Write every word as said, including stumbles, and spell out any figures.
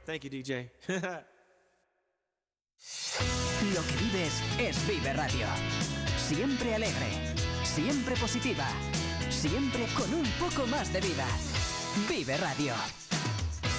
Thank you, D J. Lo que vives es Vive Radio. Siempre alegre, siempre positiva, siempre con un poco más de vida. Vive Radio.